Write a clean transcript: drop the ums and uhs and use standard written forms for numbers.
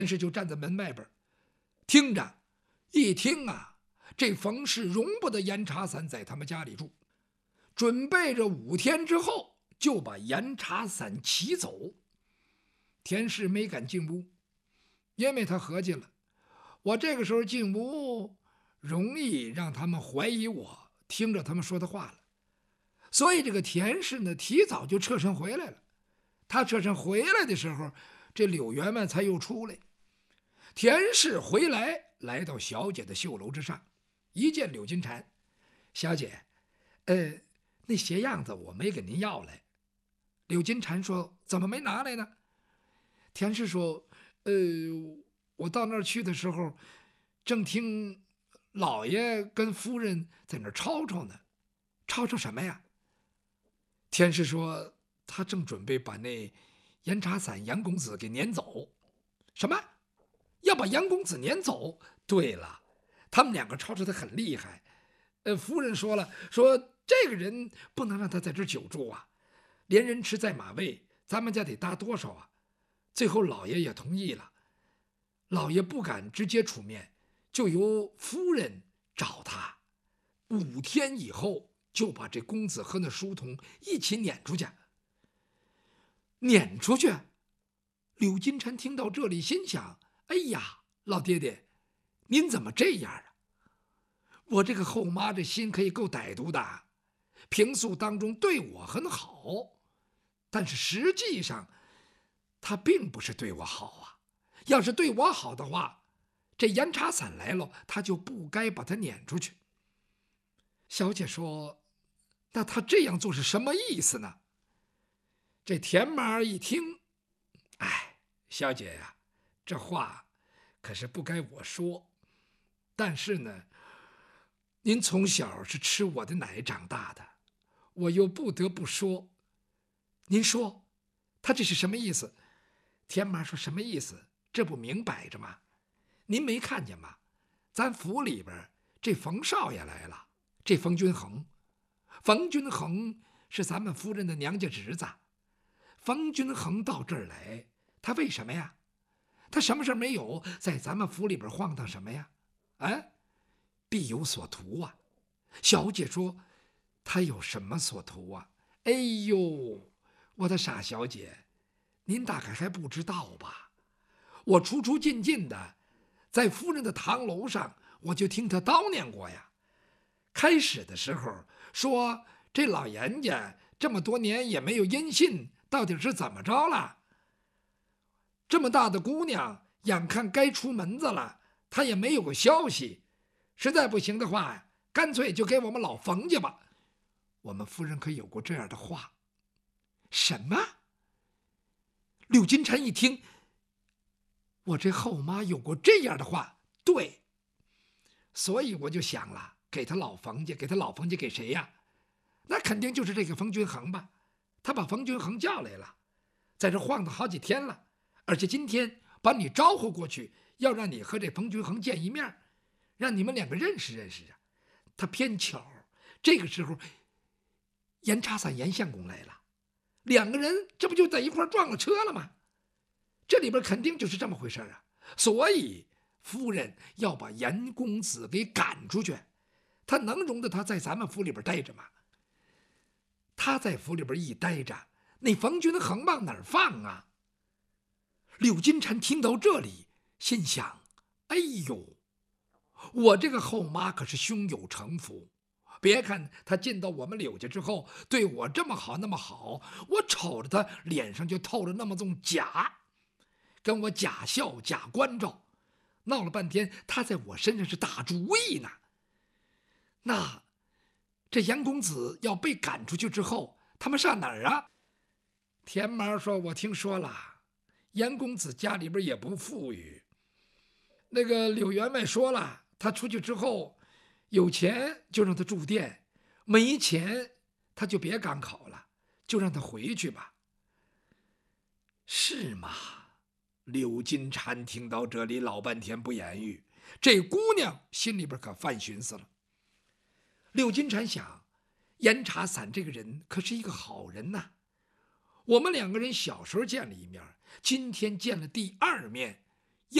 是就站在门外边听着，一听啊，这冯氏容不得严茶伞在他们家里住，准备着5天之后就把严茶伞骑走。田氏没敢进屋，因为他合计了，我这个时候进屋容易让他们怀疑我听着他们说的话了。所以这个田氏呢，提早就撤身回来了。他撤身回来的时候，这柳员外才又出来。田氏回来，来到小姐的绣楼之上，一见柳金蝉，小姐，那鞋样子我没给您要来。柳金蝉说：“怎么没拿来呢？”田氏说：“我到那儿去的时候，正听老爷跟夫人在那儿吵吵呢。吵吵什么呀？”田氏说：“他正准备把那严茶伞杨公子给撵走。”什么？要把杨公子撵走？对了，他们2个吵吵得很厉害。夫人说了，说这个人不能让他在这儿久住啊，连人吃带马喂，咱们家得搭多少啊？最后老爷也同意了，老爷不敢直接出面，就由夫人找他。5天以后就把这公子和那书童一起撵出去。撵出去？柳金蝉听到这里，心想：哎呀，老爹爹，您怎么这样啊？我这个后妈这心可以够歹毒的，平素当中对我很好，但是实际上她并不是对我好啊。要是对我好的话，这严茶伞来了，她就不该把她撵出去。小姐说：“那她这样做是什么意思呢？”这田妈一听，哎，小姐呀，这话可是不该我说，但是呢，您从小是吃我的奶长大的，我又不得不说。您说，他这是什么意思？田妈说：“什么意思？这不明摆着吗？您没看见吗？咱府里边这冯少爷来了，这冯君衡，冯君衡是咱们夫人的娘家侄子。冯君衡到这儿来，他为什么呀？他什么事没有，在咱们府里边晃荡什么呀？啊，必有所图啊。”小姐说：“他有什么所图啊？”哎呦，我的傻小姐，您大概还不知道吧？我出出进进的，在夫人的堂楼上，我就听他叨念过呀。开始的时候说这老严家这么多年也没有音信，到底是怎么着了？这么大的姑娘，眼看该出门子了，她也没有个消息。实在不行的话，干脆就给我们老冯家吧。我们夫人可有过这样的话。什么？柳金蝉一听，我这后妈有过这样的话，对，所以我就想了，给他老冯家，给他老冯家给谁呀？那肯定就是这个冯君衡吧。他把冯君衡叫来了，在这晃荡好几天了，而且今天把你招呼过去，要让你和这冯君衡见一面，让你们2个认识认识啊。他偏巧这个时候严茶伞严相公来了，2个人这不就在一块撞了车了吗？这里边肯定就是这么回事啊。所以夫人要把严公子给赶出去，他能容得他在咱们府里边待着吗？他在府里边一待着，那冯君衡往哪儿放啊？柳金蝉听到这里，心想：哎呦，我这个后妈可是胸有成竹。别看她进到我们柳家之后对我这么好那么好，我瞅着她脸上就透着那么种假，跟我假笑假关照，闹了半天她在我身上是打主意呢。那这严公子要被赶出去之后，他们上哪儿啊？田妈说：“我听说了，严公子家里边也不富裕。那个柳员外说了，他出去之后，有钱就让他住店，没钱他就别赶考了，就让他回去吧。”是吗？柳金蝉听到这里，老半天不言语。这姑娘心里边可犯寻思了。柳金蝉想，严茶伞这个人可是一个好人呐。我们2个人小时候见了一面，今天见了第2面，